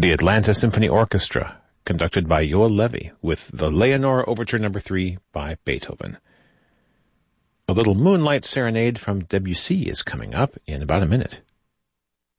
The Atlanta Symphony Orchestra, conducted by Yoel Levy, with the Leonore Overture No. 3 by Beethoven. A little Moonlight Serenade from Debussy is coming up in about a minute.